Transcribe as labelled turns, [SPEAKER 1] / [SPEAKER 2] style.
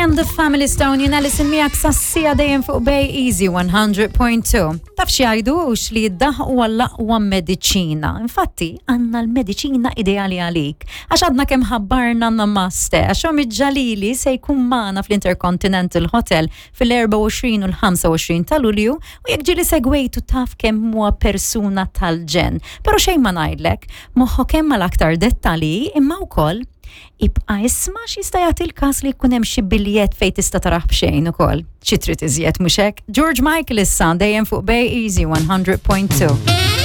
[SPEAKER 1] and the Family Stone jina li simmijak sassija dejjem fuq Bay Easy 100.2. Taf xi jgħidux li d-daħ huwa l-aqwa mediċina. Infatti, għandna l-mediċina ideali għalik. Għax għadna kemm ħabbarna namaste, għax hom iġġalili se jkun magħna fl-Intercontinental Hotel fil-24 u l-25 ta' Lulju u jekk ġieli segwejtu taf kemm huwa persuna tal-ġen. Però xejn ma ngħidlek, moħħok kemm mal-aktar dettalji imma wkoll ibqa' isma' x'jista' jagħti l-każ li jkun hemm xi biljett fejn tista' taraħ b'xejn ukoll. Xi trid iżjed mhux hekk? George Michael issa dejjem fuq Bay Easy 100.2.